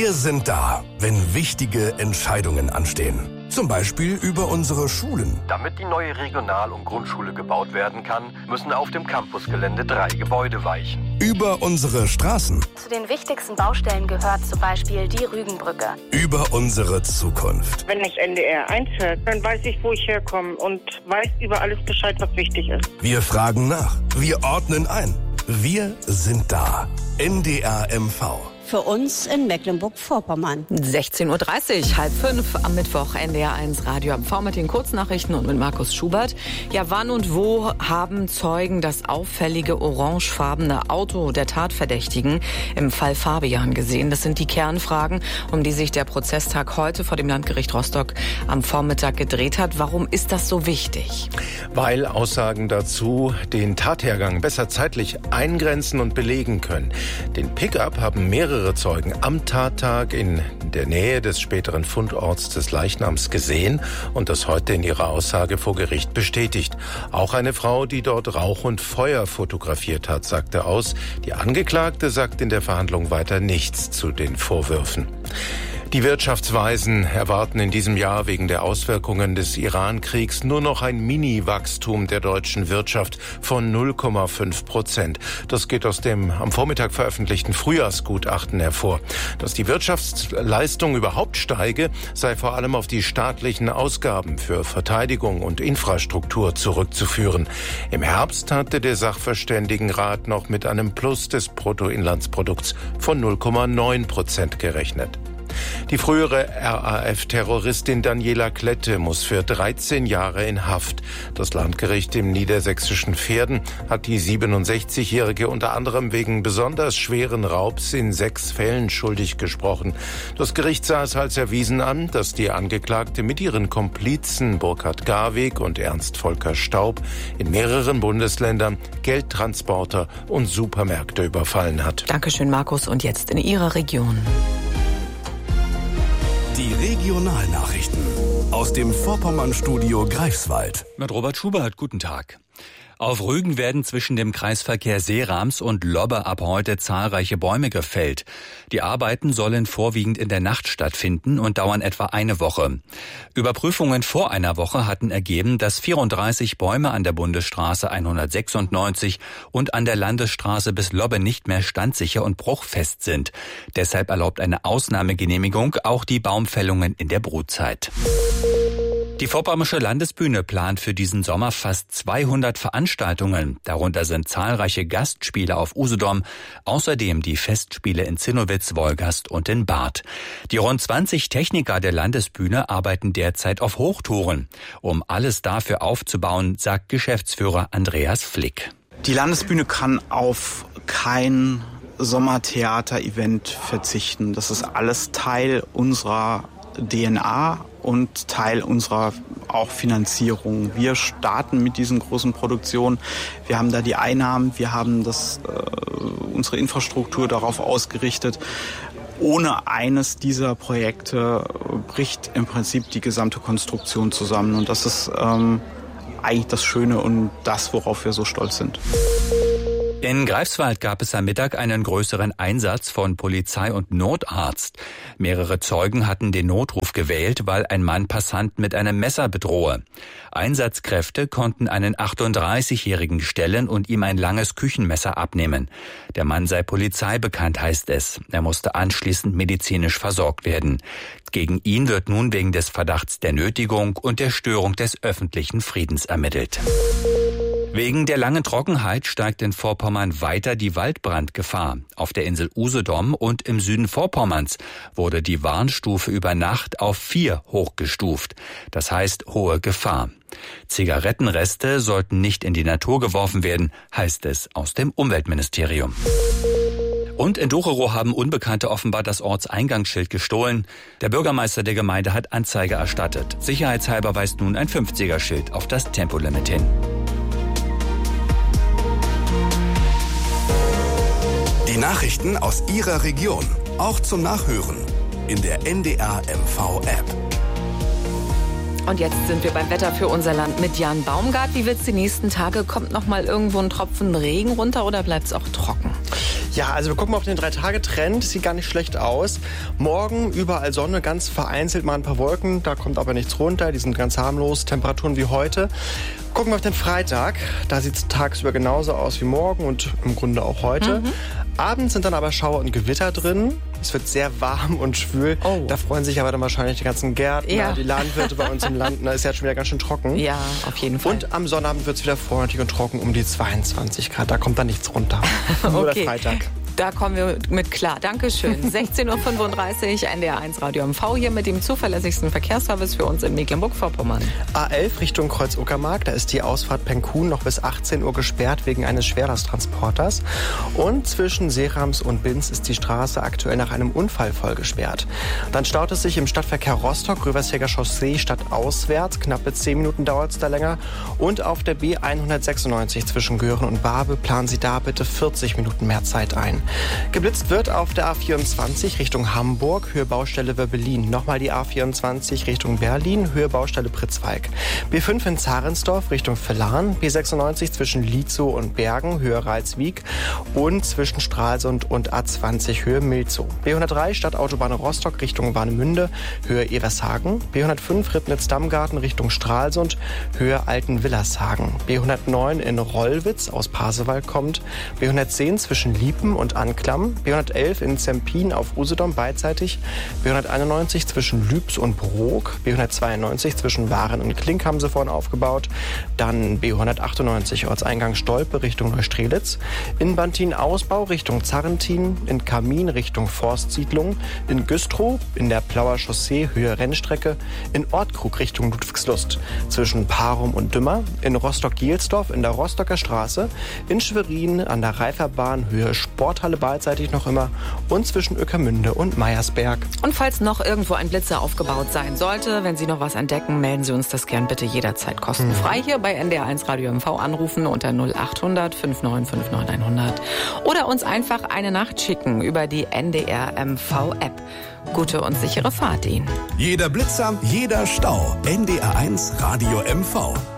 Wir sind da, wenn wichtige Entscheidungen anstehen. Zum Beispiel über unsere Schulen. Damit die neue Regional- und Grundschule gebaut werden kann, müssen auf dem Campusgelände 3 Gebäude weichen. Über unsere Straßen. Zu den wichtigsten Baustellen gehört zum Beispiel die Rügenbrücke. Über unsere Zukunft. Wenn das NDR 1 hört, dann weiß ich, wo ich herkomme und weiß über alles Bescheid, was wichtig ist. Wir fragen nach. Wir ordnen ein. Wir sind da. NDR MV. Für uns in Mecklenburg-Vorpommern. 16.30 Uhr, 4:30 am Mittwoch, NDR 1 Radio am V mit den Kurznachrichten und mit Markus Schubert. Ja, wann und wo haben Zeugen das auffällige orangefarbene Auto der Tatverdächtigen im Fall Fabian gesehen? Das sind die Kernfragen, um die sich der Prozesstag heute vor dem Landgericht Rostock am Vormittag gedreht hat. Warum ist das so wichtig? Weil Aussagen dazu den Tathergang besser zeitlich eingrenzen und belegen können. Den Pickup haben mehrere Zeugen am Tattag in der Nähe des späteren Fundorts des Leichnams gesehen und das heute in ihrer Aussage vor Gericht bestätigt. Auch eine Frau, die dort Rauch und Feuer fotografiert hat, sagte aus. Die Angeklagte sagt in der Verhandlung weiter nichts zu den Vorwürfen. Die Wirtschaftsweisen erwarten in diesem Jahr wegen der Auswirkungen des Iran-Kriegs nur noch ein Mini-Wachstum der deutschen Wirtschaft von 0,5%. Das geht aus dem am Vormittag veröffentlichten Frühjahrsgutachten hervor. Dass die Wirtschaftsleistung überhaupt steige, sei vor allem auf die staatlichen Ausgaben für Verteidigung und Infrastruktur zurückzuführen. Im Herbst hatte der Sachverständigenrat noch mit einem Plus des Bruttoinlandsprodukts von 0,9% gerechnet. Die frühere RAF-Terroristin Daniela Klette muss für 13 Jahre in Haft. Das Landgericht im niedersächsischen Verden hat die 67-Jährige unter anderem wegen besonders schweren Raubs in 6 Fällen schuldig gesprochen. Das Gericht sah es als erwiesen an, dass die Angeklagte mit ihren Komplizen Burkhard Garweg und Ernst Volker Staub in mehreren Bundesländern Geldtransporter und Supermärkte überfallen hat. Dankeschön, Markus. Und jetzt in Ihrer Region. Die Regionalnachrichten aus dem Vorpommern-Studio Greifswald. Mit Robert Schubert, guten Tag. Auf Rügen werden zwischen dem Kreisverkehr Seerams und Lobbe ab heute zahlreiche Bäume gefällt. Die Arbeiten sollen vorwiegend in der Nacht stattfinden und dauern etwa eine Woche. Überprüfungen vor einer Woche hatten ergeben, dass 34 Bäume an der Bundesstraße 196 und an der Landesstraße bis Lobbe nicht mehr standsicher und bruchfest sind. Deshalb erlaubt eine Ausnahmegenehmigung auch die Baumfällungen in der Brutzeit. Die Vorpommersche Landesbühne plant für diesen Sommer fast 200 Veranstaltungen. Darunter sind zahlreiche Gastspiele auf Usedom, außerdem die Festspiele in Zinnowitz, Wolgast und in Barth. Die rund 20 Techniker der Landesbühne arbeiten derzeit auf Hochtouren. Um alles dafür aufzubauen, sagt Geschäftsführer Andreas Flick. Die Landesbühne kann auf kein Sommertheater-Event verzichten. Das ist alles Teil unserer DNA und Teil unserer auch Finanzierung. Wir starten mit diesen großen Produktionen. Wir haben da die Einnahmen, wir haben unsere Infrastruktur darauf ausgerichtet. Ohne eines dieser Projekte bricht im Prinzip die gesamte Konstruktion zusammen. Und das ist eigentlich das Schöne und das, worauf wir so stolz sind. In Greifswald gab es am Mittag einen größeren Einsatz von Polizei und Notarzt. Mehrere Zeugen hatten den Notruf gewählt, weil ein Mann Passanten mit einem Messer bedrohe. Einsatzkräfte konnten einen 38-Jährigen stellen und ihm ein langes Küchenmesser abnehmen. Der Mann sei Polizei bekannt, heißt es. Er musste anschließend medizinisch versorgt werden. Gegen ihn wird nun wegen des Verdachts der Nötigung und der Störung des öffentlichen Friedens ermittelt. Wegen der langen Trockenheit steigt in Vorpommern weiter die Waldbrandgefahr. Auf der Insel Usedom und im Süden Vorpommerns wurde die Warnstufe über Nacht auf 4 hochgestuft. Das heißt hohe Gefahr. Zigarettenreste sollten nicht in die Natur geworfen werden, heißt es aus dem Umweltministerium. Und in Docherow haben Unbekannte offenbar das Ortseingangsschild gestohlen. Der Bürgermeister der Gemeinde hat Anzeige erstattet. Sicherheitshalber weist nun ein 50er-Schild auf das Tempolimit hin. Die Nachrichten aus Ihrer Region, auch zum Nachhören in der NDR MV App. Und jetzt sind wir beim Wetter für unser Land mit Jan Baumgart. Wie wird's die nächsten Tage? Kommt noch mal irgendwo ein Tropfen Regen runter oder bleibt's auch trocken? Ja, also wir gucken mal auf den 3-Tage-Trend. Sieht gar nicht schlecht aus. Morgen überall Sonne, ganz vereinzelt mal ein paar Wolken. Da kommt aber nichts runter. Die sind ganz harmlos. Temperaturen wie heute. Gucken wir auf den Freitag. Da sieht es tagsüber genauso aus wie morgen und im Grunde auch heute. Abends sind dann aber Schauer und Gewitter drin. Es wird sehr warm und schwül. Da freuen sich aber dann wahrscheinlich die ganzen Gärtner, die Landwirte bei uns im Land. Da ist ja schon wieder ganz schön trocken. Ja, auf jeden Fall. Und am Sonnabend wird es wieder freundlich und trocken um die 22 Grad. Da kommt dann nichts runter. Nur der Freitag. Da kommen wir mit klar. Dankeschön. 16.35 Uhr, NDR1 Radio MV hier mit dem zuverlässigsten Verkehrsservice für uns in Mecklenburg-Vorpommern. A11 Richtung Kreuz-Uckermark. Da ist die Ausfahrt Penkhuhn noch bis 18 Uhr gesperrt wegen eines Schwerlasttransporters. Und zwischen Seerams und Binz ist die Straße aktuell nach einem Unfall voll gesperrt. Dann staut es sich im Stadtverkehr Rostock, Röversjäger Chaussee stadtauswärts. Knappe 10 Minuten dauert es da länger. Und auf der B196 zwischen Göhren und Barbe planen Sie da bitte 40 Minuten mehr Zeit ein. Geblitzt wird auf der A24 Richtung Hamburg, Höhe Baustelle Wöbbelin. Nochmal die A24 Richtung Berlin, Höhe Baustelle Pritzwalk. B5 in Zarensdorf Richtung Villahn, B96 zwischen Lietzow und Bergen, Höhe Reitswiek und zwischen Stralsund und A20 Höhe Milzow. B103 Stadtautobahn Rostock Richtung Warnemünde, Höhe Evershagen. B105 Ribnitz-Dammgarten Richtung Stralsund, Höhe Altenwillershagen. B109 in Rollwitz aus Pasewalk kommt, B110 zwischen Liepen und Anklam, B111 in Zempin auf Usedom beidseitig, B191 zwischen Lübs und Brook, B192 zwischen Waren und Klink haben sie vorhin aufgebaut, dann B198 Ortseingang Stolpe Richtung Neustrelitz, in Bantin Ausbau Richtung Zarrentin, in Kamin Richtung Forstsiedlung, in Güstrow, in der Plauer Chaussee Höhe Rennstrecke, in Ortkrug Richtung Ludwigslust, zwischen Parum und Dümmer, in Rostock-Gelsdorf in der Rostocker Straße, in Schwerin an der Reiferbahn Höhe Sporthalle beidseitig noch immer und zwischen Ueckermünde und Meiersberg. Und falls noch irgendwo ein Blitzer aufgebaut sein sollte, wenn Sie noch was entdecken, melden Sie uns das gern bitte jederzeit kostenfrei hier bei NDR1 Radio MV anrufen unter 0800 5959 100 oder uns einfach eine Nacht schicken über die NDR MV App. Gute und sichere Fahrt Ihnen. Jeder Blitzer, jeder Stau. NDR1 Radio MV.